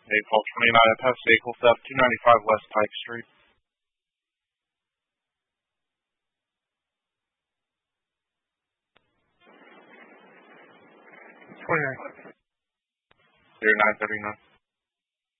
April 29 past vehicle theft, 295 West Pike Street. 29. 0939.